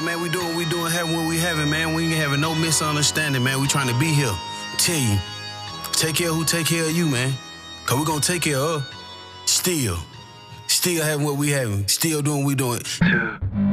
man. We doing what we doing, having what we having, man. We ain't having no misunderstanding, man. We trying to be here. Tell you, take care of who take care of you, man. Cause we gonna take care of her. Still having what we having. Still doing what we doing.